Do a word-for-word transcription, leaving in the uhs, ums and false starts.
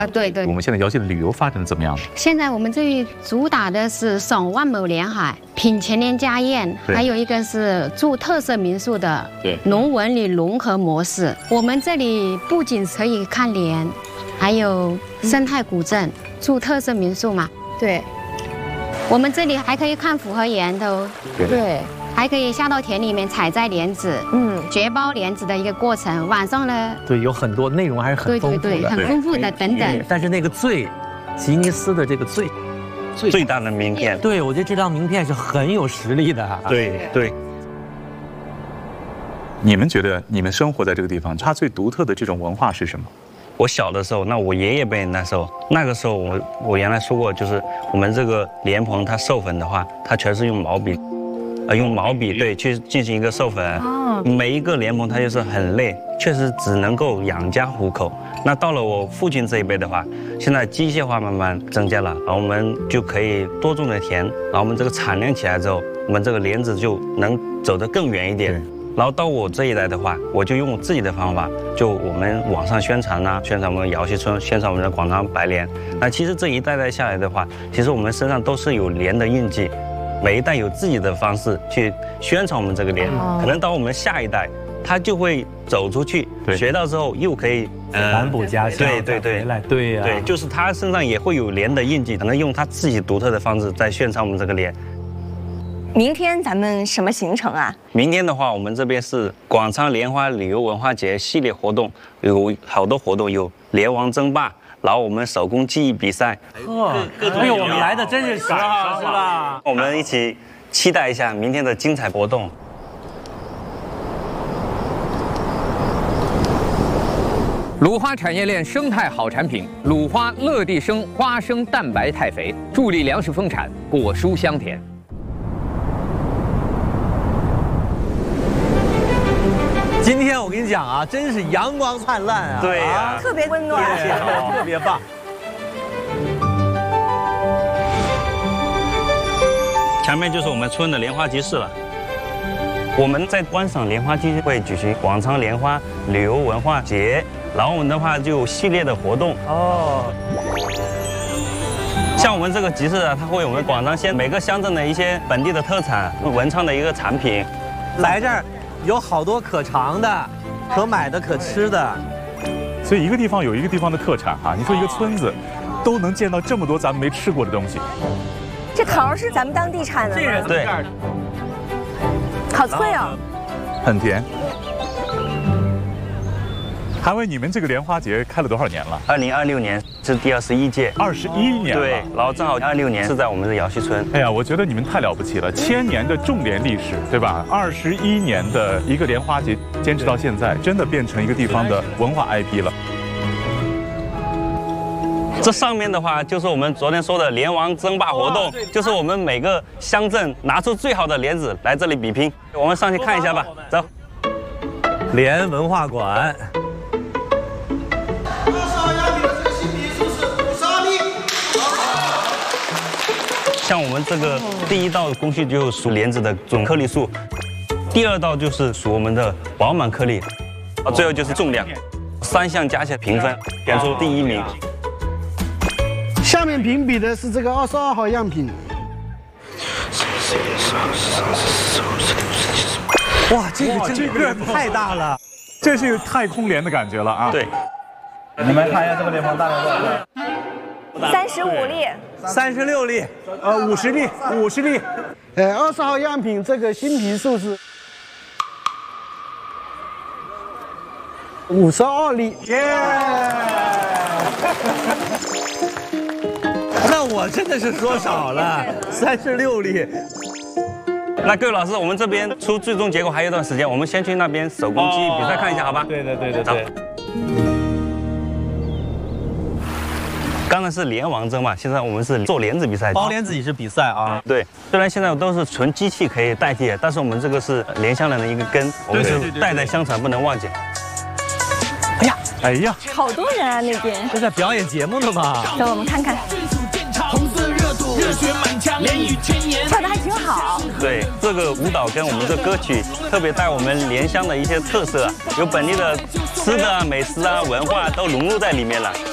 啊，对对。 我们现在姚记的旅游发展的怎么样？ 现在我们这里主打的是赏万亩连海、品全年家宴，还有一个是住特色民宿的农文旅融合模式。我们这里不仅可以看莲，还有生态古镇、住特色民宿嘛。对。我们这里还可以看复合岩头。对。 还可以下到田里面采摘莲子，嗯，绝包莲子的一个过程。晚上呢， 对，有很多内容还是很丰富的， 对对对，很丰富的等等。 但是那个最，吉尼斯的这个最， 最大的名片， 对我觉得这张名片是很有实力的。 对对。 你们觉得你们生活在这个地方，它最独特的这种文化是什么？ 我小的时候，那我爷爷辈那时候，那个时候我我原来说过，就是我们这个莲蓬它授粉的话，它全是用毛笔。 呃，用毛笔对去进行一个授粉，哦，每一个莲蓬它就是很累，确实只能够养家糊口。那到了我父亲这一辈的话，现在机械化慢慢增加了，然后我们就可以多种的田，然后我们这个产量起来之后，我们这个莲子就能走得更远一点。然后到我这一代的话，我就用我自己的方法，就我们网上宣传啊，宣传我们瑶溪村，宣传我们的广昌白莲。那其实这一代代下来的话，其实我们身上都是有莲的印记。 每一代有自己的方式去宣传我们这个莲，可能到我们下一代，他就会走出去，学到之后又可以反哺家乡， 对对对， 对呀， 对，就是他身上也会有莲的印记，可能用他自己独特的方式在宣传我们这个莲。 明天咱们什么行程啊？ 明天的话，我们这边是广昌莲花旅游文化节系列活动，有好多活动，有莲王争霸。 然后我们手工技艺比赛， 呵，哎呦，我们来的真是时候，是吧？ 我们一起期待一下明天的精彩活动。 鲁花产业链生态好产品，鲁花乐地生花生蛋白肽肥，助力粮食丰产，果蔬香甜。 今天我跟你讲啊，真是阳光灿烂啊！ 对呀， 特别温暖， 特别棒。 前面就是我们村的莲花集市了。我们在观赏莲花季会举行广昌莲花旅游文化节，然后我们的话就有系列的活动哦。像我们这个集市啊，它会有我们广昌县每个乡镇的一些本地的特产、文创的一个产品， 来这儿。 有好多可尝的、可买的、可吃的， 所以一个地方有一个地方的特产哈。你说一个村子，都能见到这么多咱们没吃过的东西。 这桃是咱们当地产的吗？ 对， 好脆哦， 很甜。韩伟，你们这个莲花节开了多少年了？ 二零二六年是第二十一届， 二十一年了。 对，然后正好二六年是在我们的瑶溪村。 哎呀，我觉得你们太了不起了，千年的种莲历史，对吧？二十一年的一个莲花节，坚持到现在，真的变成一个地方的文化 I P 了。 这上面的话就是我们昨天说的莲王争霸活动，就是我们每个乡镇拿出最好的莲子来这里比拼。我们上去看一下吧，走。 莲文化馆。 像我们这个第一道工序就数莲子的总颗粒数，第二道就是数我们的饱满颗粒，啊，最后就是重量，三项加起来评分，选出第一名。 下面评比的是这个二十二号样品。 哇，这个这个太大了， 这是太空莲的感觉了啊！ 对， 你们看一下这个莲蓬大概多少？ 三十五粒， 三十六粒，呃，五十粒，五十粒。 呃，二十号样品这个新皮数是五十二粒。耶！ 那我真的是说少了，三十六粒。 那各位老师，我们这边出最终结果还有一段时间，我们先去那边手工技艺比赛看一下，好吧？ 对对对对对。 刚才是莲王争嘛，现在我们是做莲子比赛， 包莲子也是比赛啊。 对，虽然现在都是纯机器可以代替，但是我们这个是莲香兰的一个根，我们是代代相传，不能忘记。 哎呀， 哎呀， 好多人啊那边。 这在表演节目呢嘛？ 走，我们看看。跳得还挺好。 对，这个舞蹈跟我们这歌曲特别带我们莲香的一些特色，有本地的吃的啊、美食啊、文化都融入在里面了。